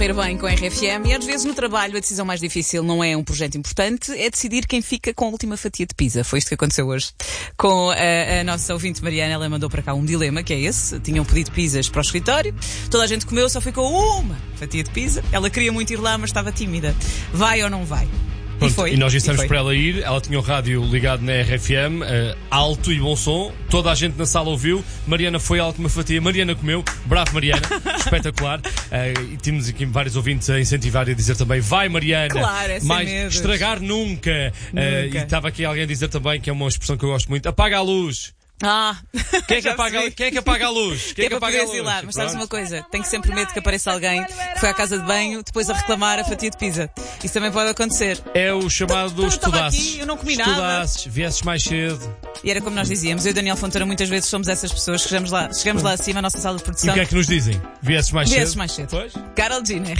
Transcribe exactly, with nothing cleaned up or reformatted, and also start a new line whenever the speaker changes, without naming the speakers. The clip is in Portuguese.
Ir bem com a R F M e às vezes no trabalho a decisão mais difícil não é um projeto importante, é decidir quem fica com a última fatia de pizza. Foi isto que aconteceu hoje com a, a nossa ouvinte Mariana. Ela mandou para cá um dilema, que é esse. Tinham pedido pizzas para o escritório, toda a gente comeu, só ficou uma fatia de pizza. Ela queria muito ir lá, mas estava tímida. Vai ou não vai?
Pronto,
e, foi,
e nós dissemos
e
para ela ir. Ela tinha o rádio ligado na R F M, uh, alto e bom som. Toda a gente na sala ouviu. Mariana foi a última fatia. Mariana comeu. Bravo, Mariana. Espetacular. Uh, e tínhamos aqui vários ouvintes a incentivar e a dizer também: vai, Mariana.
Claro, é sem
mais
medos.
Estragar nunca.
nunca.
Uh, e estava aqui alguém a dizer também, que é uma expressão que eu gosto muito: apaga a luz.
Ah,
quem é que, apaga, quem é que apaga a luz? Quem
é, é para poderes ir lá, mas sabes uma coisa, tenho sempre medo que apareça alguém que foi à casa de banho depois a reclamar a fatia de pizza. Isso também pode acontecer.
É o chamado
eu
estudasses.
Aqui, eu não comi
estudasses, nada. Viesses mais cedo.
E era como nós dizíamos, eu e Daniel Fontoura muitas vezes somos essas pessoas que chegamos lá, chegamos lá acima, a nossa sala de produção.
E o que é que nos dizem? Viesses mais
Viesses
cedo?
mais cedo.
Pois?
Carol G, né?